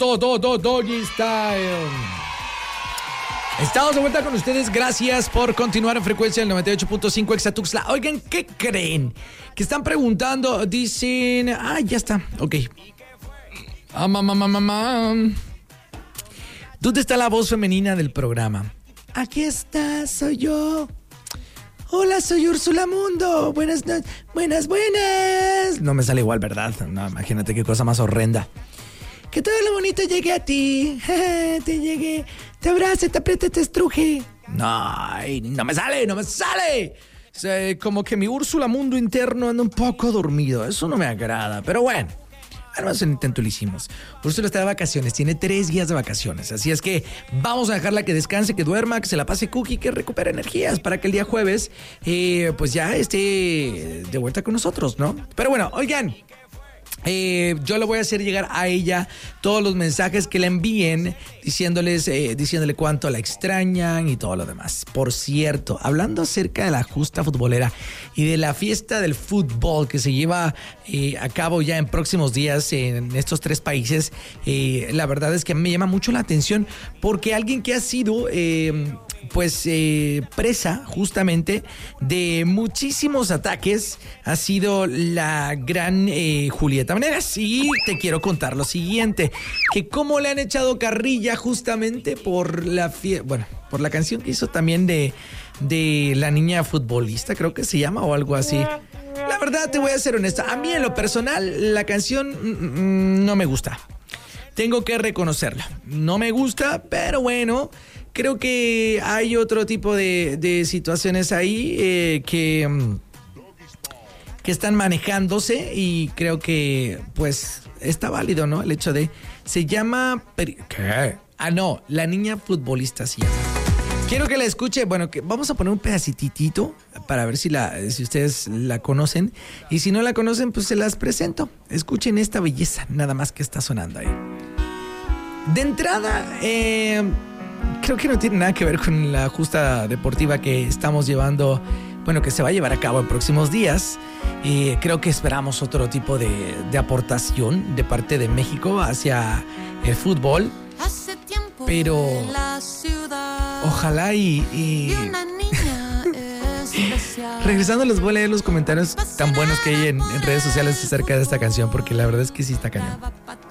Doggy Style. Estamos de vuelta con ustedes. Gracias por continuar en frecuencia del 98.5 Exatuxtla. Oigan, ¿qué creen? Que están preguntando, dicen... ya está, ok. ¿Dónde está la voz femenina del programa? Aquí está, soy yo. Hola, soy Úrsula Mundo. Buenas noches. Buenas. No me sale igual, ¿verdad? No, imagínate qué cosa más horrenda. Que todo lo bonito llegue a ti. Te llegue, te abrace, te apriete, te estruje. No me sale. O sea, como que mi Úrsula Mundo interno anda un poco dormido. Eso no me agrada, pero bueno. Al menos el intento lo hicimos. Úrsula está de vacaciones, tiene 3 días de vacaciones. Así es que vamos a dejarla que descanse, que duerma, que se la pase cookie, que recupere energías para que el día jueves, pues ya esté de vuelta con nosotros, ¿no? Pero bueno, oigan. Yo le voy a hacer llegar a ella todos los mensajes que le envíen diciéndole cuánto la extrañan y todo lo demás. Por cierto, hablando acerca de la justa futbolera y de la fiesta del fútbol que se lleva a cabo ya en próximos días en estos 3 países, la verdad es que me llama mucho la atención porque alguien que ha sido presa justamente de muchísimos ataques ha sido la gran Julieta Venegas. Y te quiero contar lo siguiente, que cómo le han echado carrilla justamente por por la canción que hizo también de la niña futbolista, creo que se llama, o algo así. La verdad, te voy a ser honesta, a mí en lo personal la canción no me gusta. Tengo que reconocerlo, no me gusta, pero bueno, creo que hay otro tipo de situaciones ahí que están manejándose y creo que pues está válido, ¿no? El hecho de... Se llama... ¿Qué? No, la niña futbolista sí. Quiero que la escuche, que vamos a poner un pedacitito para ver si ustedes la conocen. Y si no la conocen, pues se las presento. Escuchen esta belleza, nada más que está sonando ahí. De entrada, creo que no tiene nada que ver con la justa deportiva que estamos llevando, que se va a llevar a cabo en próximos días. Creo que esperamos otro tipo de aportación de parte de México hacia el fútbol. Pero ojalá y regresando, les voy a leer los comentarios tan buenos que hay en redes sociales acerca de esta canción, porque la verdad es que sí está cañón.